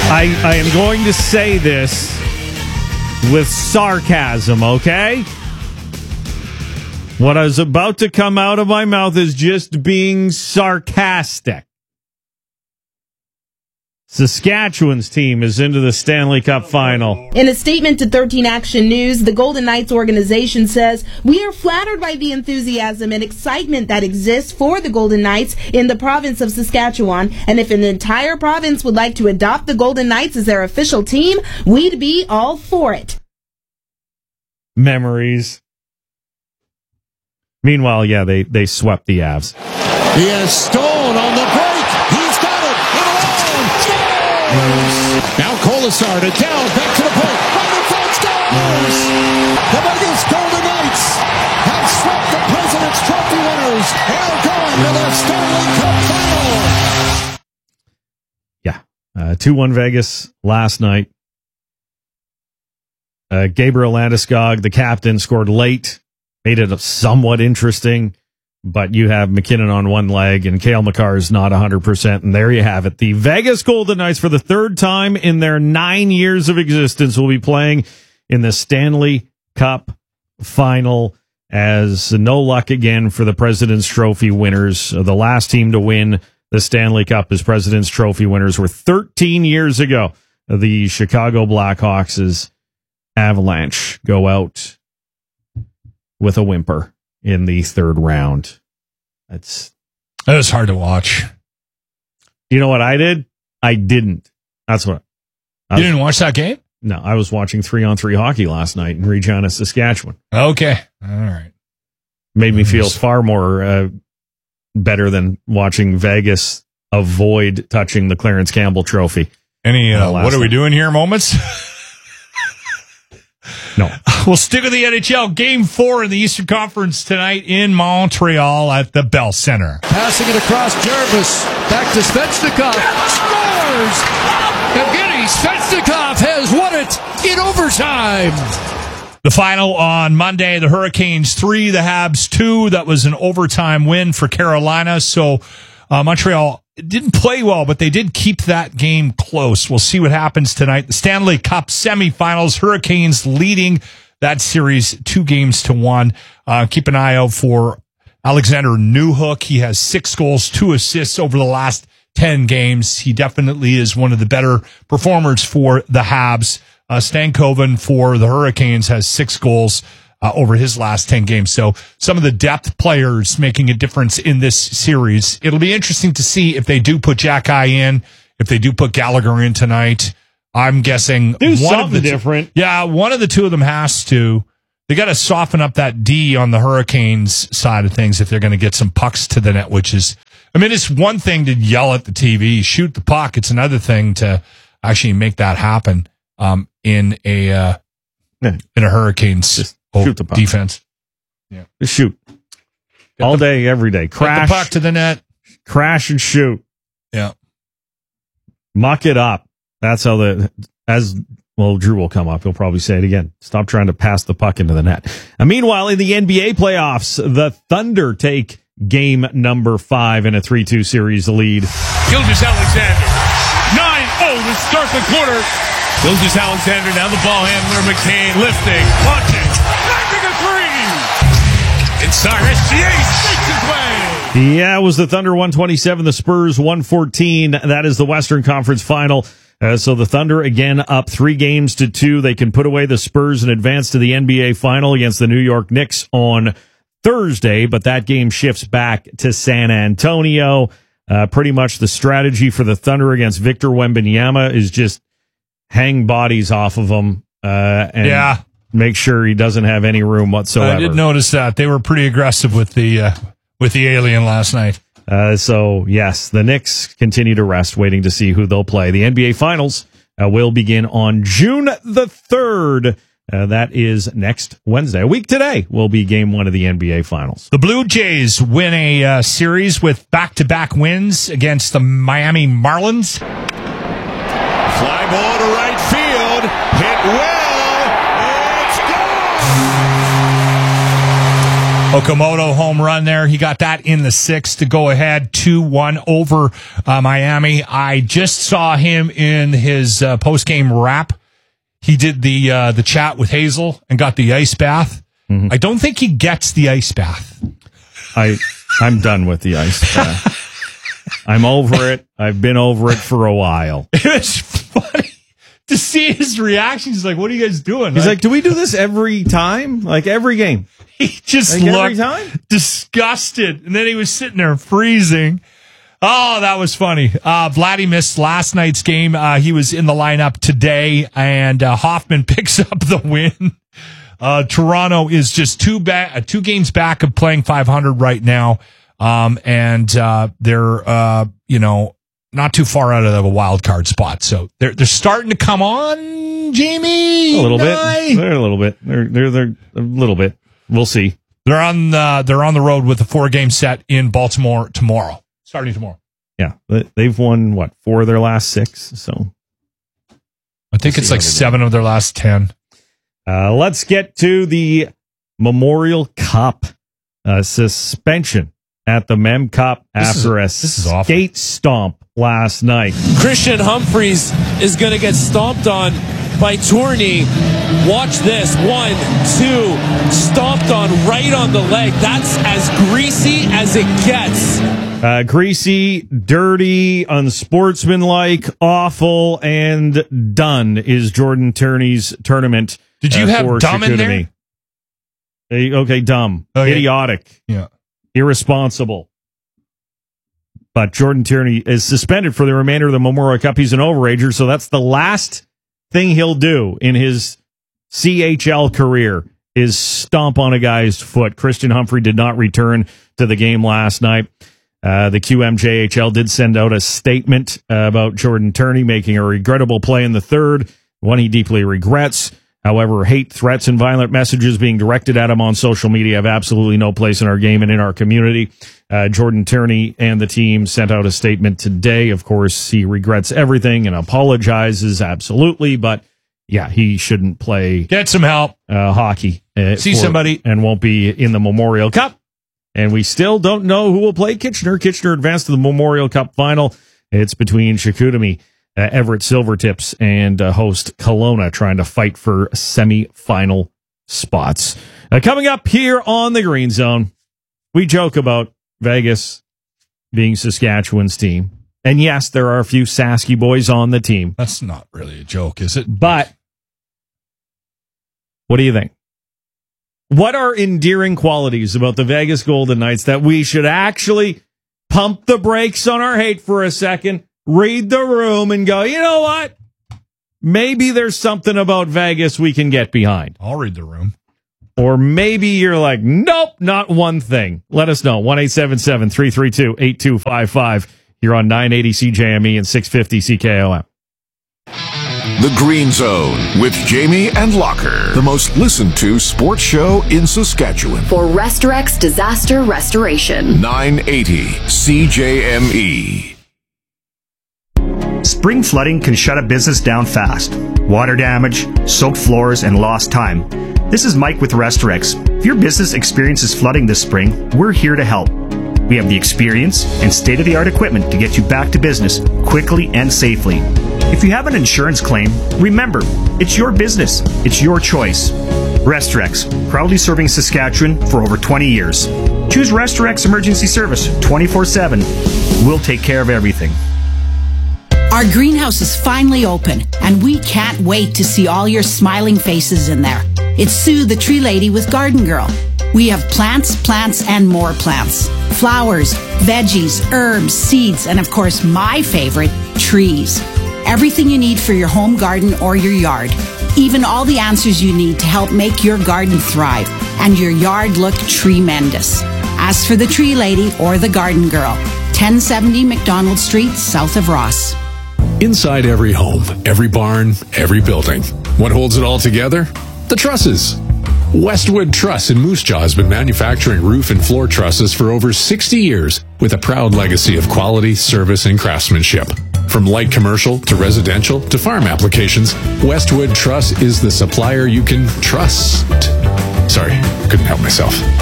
I am going to say this with sarcasm, okay? What is about to come out of my mouth is just being sarcastic. Saskatchewan's team is into the Stanley Cup final. In a statement to 13 Action News, the Golden Knights organization says, "We are flattered by the enthusiasm and excitement that exists for the Golden Knights in the province of Saskatchewan, and if an entire province would like to adopt the Golden Knights as their official team, we'd be all for it." Memories. Meanwhile, yeah, they swept the Avs. He has Stone on the break. He's got it. Now Colasar to down, back to the point. Rutherford scores! The Vegas Golden Knights have swept the President's Trophy winners. They're going to the Stanley Cup final. Yeah, 2-1 Vegas last night. Gabriel Landeskog, the captain, scored late, made it somewhat interesting. But you have McKinnon on one leg and Cale Makar is not 100%. And there you have it. The Vegas Golden Knights, for the third time in their 9 years of existence, will be playing in the Stanley Cup final, as no luck again for the President's Trophy winners. The last team to win the Stanley Cup as President's Trophy winners were 13 years ago. The Chicago Blackhawks' Avalanche go out with a whimper in the third round. That was hard to watch. You know what I did? I didn't. That's what. You didn't watch that game? No, I was watching 3-on-3 hockey last night in Regina, Saskatchewan. Okay. All right. Made me feel far more better than watching Vegas avoid touching the Clarence Campbell Trophy. Any what are we doing here moments? No. We'll stick with the NHL. Game 4 in the Eastern Conference tonight in Montreal at the Bell Center. Passing it across Jarvis. Back to Svechnikov. Scores! Evgeny Svechnikov has won it in overtime. The final on Monday, the Hurricanes 3, the Habs 2. That was an overtime win for Carolina. So Montreal didn't play well, but they did keep that game close. We'll see what happens tonight. The Stanley Cup semifinals, Hurricanes leading that series 2-1. Keep an eye out for Alexander Newhook. He has 6 goals, 2 assists over the last 10 games. He definitely is one of the better performers for the Habs. Stankoven for the Hurricanes has 6 goals over his last 10 games. So some of the depth players making a difference in this series. It'll be interesting to see if they do put Jack-I in, if they do put Gallagher in tonight. I'm guessing do something different. Yeah, one of the two of them has to. They got to soften up that D on the Hurricanes side of things if they're going to get some pucks to the net, which is, I mean, it's one thing to yell at the TV, shoot the puck. It's another thing to actually make that happen in a Hurricanes shoot the puck. Defense. Yeah, just shoot all day, every day. Crash the puck to the net, crash and shoot. Yeah, muck it up. That's how Drew will come up. He'll probably say it again. Stop trying to pass the puck into the net. Meanwhile, in the NBA playoffs, the Thunder take game number 5 in a 3-2 series lead. Gilgeous-Alexander, 9-0 to start the quarter. Gilgeous-Alexander, now the ball handler, McCain, lifting, launching, knocking a three. Inside, SGA sneaks his way. Yeah, it was the Thunder 127, the Spurs 114. That is the Western Conference Final. So the Thunder, again, up 3-2. They can put away the Spurs and advance to the NBA Final against the New York Knicks on Thursday, but that game shifts back to San Antonio. Pretty much the strategy for the Thunder against Victor Wembanyama is just hang bodies off of him and make sure he doesn't have any room whatsoever. I did notice that. They were pretty aggressive with the alien last night. So, yes, the Knicks continue to rest, waiting to see who they'll play. The NBA Finals will begin on June the 3rd. That is next Wednesday. A week today will be game 1 of the NBA Finals. The Blue Jays win a series with back-to-back wins against the Miami Marlins. Fly ball to right field. Hit well. It's gone. Okamoto home run there. He got that in the 6th to go ahead 2-1 over Miami. I just saw him in his post-game wrap. He did the chat with Hazel and got the ice bath. Mm-hmm. I don't think he gets the ice bath. I'm done with the ice bath. I'm over it. I've been over it for a while. It was funny to see his reaction. He's like, what are you guys doing? He's like, do we do this every time? Like every game? He just looked disgusted. And then he was sitting there freezing. Oh, that was funny. Vladdy missed last night's game. He was in the lineup today, and Hoffman picks up the win. Toronto is just two games back of playing 500 right now. And they're, not too far out of a wild card spot. So they're starting to come on, Jamie. A little bit. They're a little bit. They're a little bit. We'll see. They're on the road with a 4-game set in Baltimore tomorrow. Starting tomorrow. Yeah. They've won, 4 of their last 6? So I think it's like 7 of their last 10. Let's get to the Memorial Cup suspension at the Mem Cup after a skate stomp last night. Christian Humphreys is going to get stomped on by Tourney. Watch this. 1, 2, stomped on right on the leg. That's as greasy as it gets. Greasy, dirty, unsportsmanlike, awful, and done is Jordan Turney's tournament. Did you have dumb in there? Okay, dumb. Okay. Idiotic. Yeah. Irresponsible. But Jordan Tierney is suspended for the remainder of the Memorial Cup. He's an overager, so that's the last thing he'll do in his CHL career is stomp on a guy's foot. Christian Humphrey did not return to the game last night. The QMJHL did send out a statement about Jordan Tierney making a regrettable play in the third, one he deeply regrets. However, hate, threats, and violent messages being directed at him on social media have absolutely no place in our game and in our community. Jordan Tierney and the team sent out a statement today. Of course, he regrets everything and apologizes absolutely, but yeah, he shouldn't play. Get some help. Hockey. See somebody. And won't be in the Memorial Cup. And we still don't know who will play Kitchener. Kitchener advanced to the Memorial Cup final. It's between Chicoutimi, Everett Silvertips, and host Kelowna trying to fight for semi-final spots. Coming up here on the Green Zone, we joke about Vegas being Saskatchewan's team. And yes, there are a few Sasky boys on the team. That's not really a joke, is it? But what do you think? What are endearing qualities about the Vegas Golden Knights that we should actually pump the brakes on our hate for a second, read the room, and go, you know what? Maybe there's something about Vegas we can get behind. I'll read the room. Or maybe you're like, nope, not one thing. Let us know. 1-877-332-8255. You're on 980 CJME and 650 CKOM. The Green Zone with Jamie and Locker, the most listened to sports show in Saskatchewan. For Restorex Disaster Restoration. 980 CJME. Spring flooding can shut a business down fast. Water damage, soaked floors, and lost time. This is Mike with Restorex. If your business experiences flooding this spring, we're here to help. We have the experience and state-of-the-art equipment to get you back to business quickly and safely. If you have an insurance claim, remember, it's your business. It's your choice. Restorex, proudly serving Saskatchewan for over 20 years. Choose Restorex Emergency Service 24/7. We'll take care of everything. Our greenhouse is finally open, and we can't wait to see all your smiling faces in there. It's Sue, the tree lady with Garden Girl. We have plants, and more plants. Flowers, veggies, herbs, seeds, and of course, my favorite, trees. Everything you need for your home garden or your yard. Even all the answers you need to help make your garden thrive and your yard look tremendous. Ask for the tree lady or the Garden Girl. 1070 McDonald Street, south of Ross. Inside every home, every barn, every building. What holds it all together? The trusses. Westwood Truss in Moose Jaw has been manufacturing roof and floor trusses for over 60 years with a proud legacy of quality, service, and craftsmanship. From light commercial to residential to farm applications, Westwood Truss is the supplier you can trust. Sorry, couldn't help myself.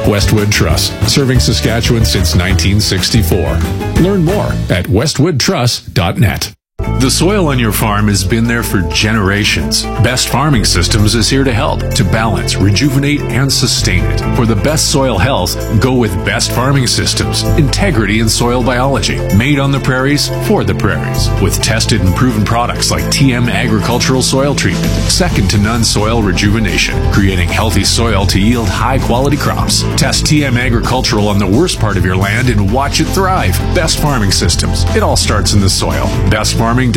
Westwood Trust, serving Saskatchewan since 1964. Learn more at westwoodtrust.net. The soil on your farm has been there for generations. Best Farming Systems is here to help, to balance, rejuvenate, and sustain it. For the best soil health, go with Best Farming Systems. Integrity in soil biology. Made on the prairies, for the prairies. With tested and proven products like TM Agricultural Soil Treatment. Second to none soil rejuvenation. Creating healthy soil to yield high-quality crops. Test TM Agricultural on the worst part of your land and watch it thrive. Best Farming Systems. It all starts in the soil. BestFarming.ca.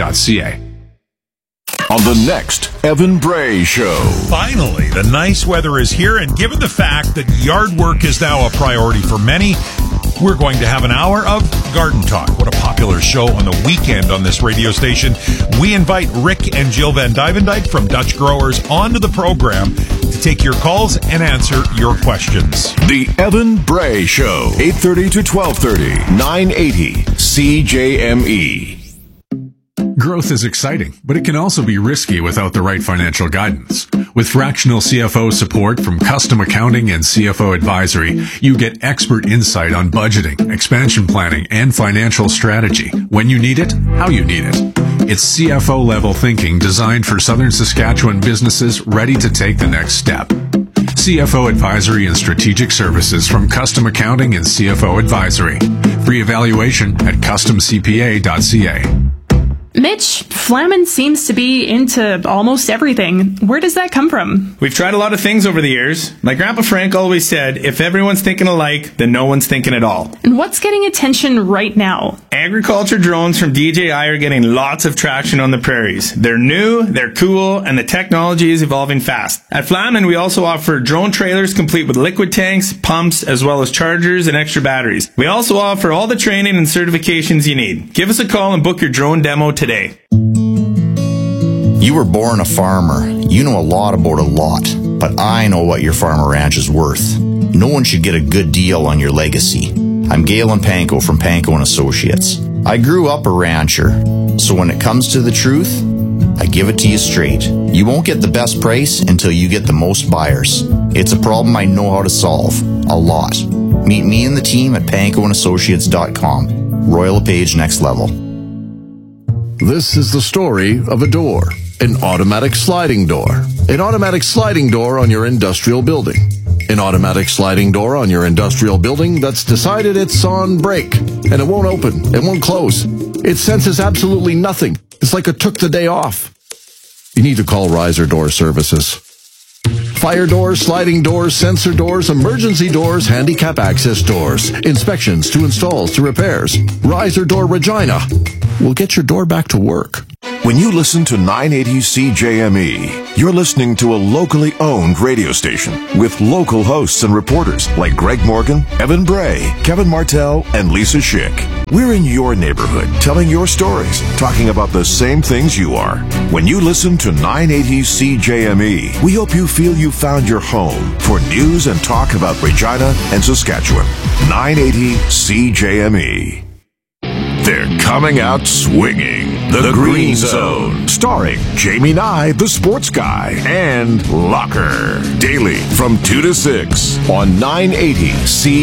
On the next Evan Bray Show. Finally, the nice weather is here, and given the fact that yard work is now a priority for many, we're going to have an hour of Garden Talk. What a popular show on the weekend on this radio station. We invite Rick and Jill Van Duyvendijk from Dutch Growers onto the program to take your calls and answer your questions. The Evan Bray Show, 8:30 to 12:30, 980 CJME. Growth is exciting, but it can also be risky without the right financial guidance. With fractional CFO support from Custom Accounting and CFO Advisory, you get expert insight on budgeting, expansion planning, and financial strategy. When you need it, how you need it. It's CFO-level thinking designed for Southern Saskatchewan businesses ready to take the next step. CFO Advisory and Strategic Services from Custom Accounting and CFO Advisory. Free evaluation at customcpa.ca. Mitch, Flamin seems to be into almost everything. Where does that come from? We've tried a lot of things over the years. My Grandpa Frank always said, if everyone's thinking alike, then no one's thinking at all. And what's getting attention right now? Agriculture drones from DJI are getting lots of traction on the prairies. They're new, they're cool, and the technology is evolving fast. At Flamin, we also offer drone trailers complete with liquid tanks, pumps, as well as chargers and extra batteries. We also offer all the training and certifications you need. Give us a call and book your drone demo today. You were born a farmer. You know a lot about a lot, but I know what your farm or ranch is worth. No one should get a good deal on your legacy. I'm Galen Panko from Panko & Associates. I grew up a rancher, so when it comes to the truth, I give it to you straight. You won't get the best price until you get the most buyers. It's a problem I know how to solve. A lot. Meet me and the team at pankoandassociates.com. Royal LePage Next Level. This is the story of a door, an automatic sliding door. An automatic sliding door on your industrial building. An automatic sliding door on your industrial building that's decided it's on break, and it won't open, it won't close. It senses absolutely nothing. It's like it took the day off. You need to call Riser Door Services. Fire doors, sliding doors, sensor doors, emergency doors, handicap access doors, inspections to installs to repairs. Riser Door Regina will get your door back to work. When you listen to 980 CJME, you're listening to a locally owned radio station with local hosts and reporters like Greg Morgan, Evan Bray, Kevin Martell, and Lisa Schick. We're in your neighborhood, telling your stories, talking about the same things you are. When you listen to 980 CJME, we hope you feel you found your home for news and talk about Regina and Saskatchewan. 980 CJME. They're coming out swinging. The Green Zone, starring Jamie Nye, the sports guy, and Locker. Daily from 2 to 6 on 980 C.